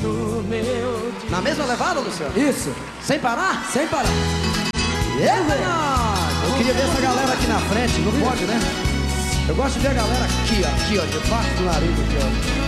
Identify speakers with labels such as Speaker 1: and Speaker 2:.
Speaker 1: Na mesma levada, Luciano?
Speaker 2: Isso.
Speaker 1: Sem parar?
Speaker 2: Sem parar.
Speaker 1: Eu queria ver essa galera aqui na frente, não pode, né? Eu gosto de ver a galera aqui, ó, debaixo do nariz aqui, ó.